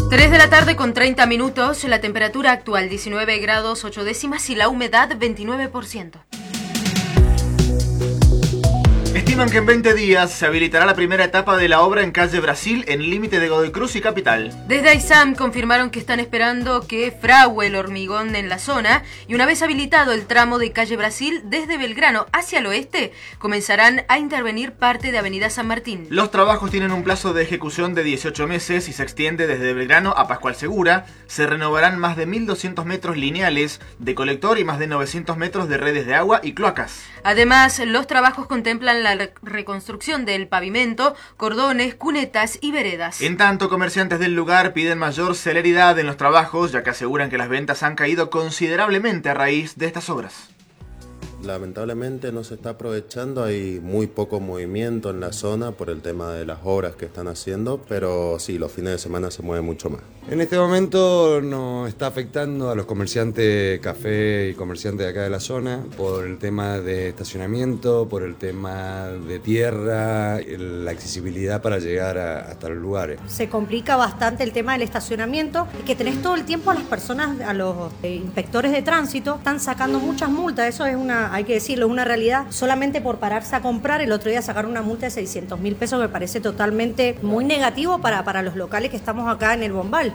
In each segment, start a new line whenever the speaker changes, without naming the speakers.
3 de la tarde con 30 minutos, la temperatura actual 19 grados 8 décimas y la humedad 29%.
Estiman que en 20 días se habilitará la primera etapa de la obra en calle Brasil, en límite de Godoy Cruz y Capital.
Desde AISAM confirmaron que están esperando que frague el hormigón en la zona y una vez habilitado el tramo de calle Brasil desde Belgrano hacia el oeste, comenzarán a intervenir parte de avenida San Martín.
Los trabajos tienen un plazo de ejecución de 18 meses y se extiende desde Belgrano a Pascual Segura. Se renovarán más de 1.200 metros lineales de colector y más de 900 metros de redes de agua y cloacas.
Además, los trabajos contemplan la reconstrucción del pavimento, cordones, cunetas y veredas.
En tanto, comerciantes del lugar piden mayor celeridad en los trabajos, ya que aseguran que las ventas han caído considerablemente a raíz de estas obras.
Lamentablemente no se está aprovechando, hay muy poco movimiento en la zona por el tema de las obras que están haciendo, pero sí, los fines de semana se mueve mucho más.
En este momento nos está afectando a los comerciantes café y comerciantes de acá de la zona por el tema de estacionamiento, por el tema de tierra, la accesibilidad para llegar hasta los lugares.
Se complica bastante el tema del estacionamiento y que tenés todo el tiempo a las personas, a los inspectores de tránsito, están sacando muchas multas. Eso es hay que decirlo, es una realidad. Solamente por pararse a comprar, el otro día sacaron una multa de 600.000 pesos, me parece totalmente muy negativo para los locales que estamos acá en el Bombal.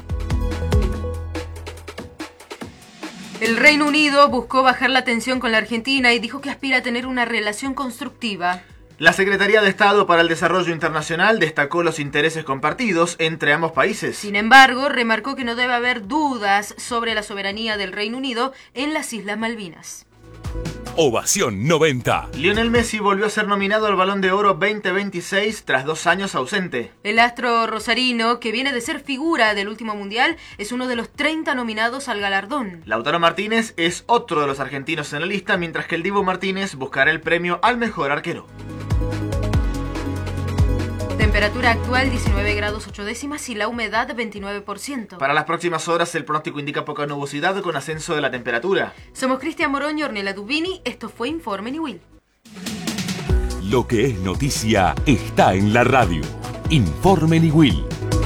El Reino Unido buscó bajar la tensión con la Argentina y dijo que aspira a tener una relación constructiva.
La Secretaría de Estado para el Desarrollo Internacional destacó los intereses compartidos entre ambos países.
Sin embargo, remarcó que no debe haber dudas sobre la soberanía del Reino Unido en las Islas Malvinas.
Ovación 90.
Lionel Messi volvió a ser nominado al Balón de Oro 2026 tras 2 años ausente.
El astro rosarino, que viene de ser figura del último mundial, es uno de los 30 nominados al galardón.
Lautaro Martínez es otro de los argentinos en la lista, mientras que el Dibu Martínez buscará el premio al mejor arquero.
Temperatura actual 19 grados 8 décimas y la humedad 29%.
Para las próximas horas el pronóstico indica poca nubosidad con ascenso de la temperatura.
Somos Cristian Morón y Ornella Dubini. Esto fue Informe Niwil.
Lo que es noticia está en la radio. Informe Niwil.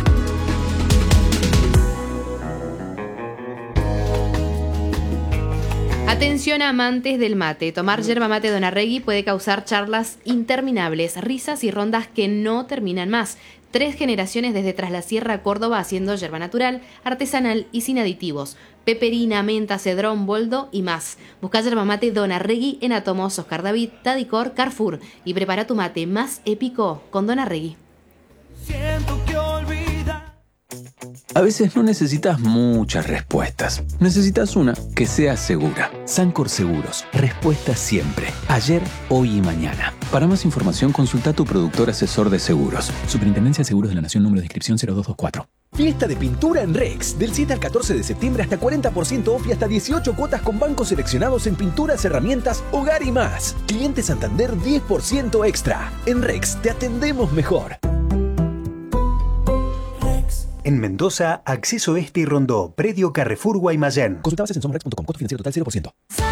Atención amantes del mate. Tomar yerba mate Donarregui puede causar charlas interminables, risas y rondas que no terminan más. 3 generaciones desde Tras la Sierra, Córdoba, haciendo yerba natural, artesanal y sin aditivos. Peperina, menta, cedrón, boldo y más. Busca yerba mate Donarregui en Atomos, Oscar David, Tadicor, Carrefour y prepara tu mate más épico con Donarregui.
Siento que olvida.
A veces no necesitas muchas respuestas. Necesitas una que sea segura. Sancor Seguros. Respuesta siempre. Ayer, hoy y mañana. Para más información, consulta a tu productor asesor de seguros. Superintendencia de Seguros de la Nación, número de inscripción 0224.
Fiesta de pintura en Rex. Del 7 al 14 de septiembre hasta 40% off y hasta 18 cuotas con bancos seleccionados en pinturas, herramientas, hogar y más. Cliente Santander 10% extra. En Rex te atendemos mejor.
En Mendoza, Acceso Este y Rondó, Predio Carrefour Guaymallén.
Consulta bases en somrex.com, costo financiero total 0%.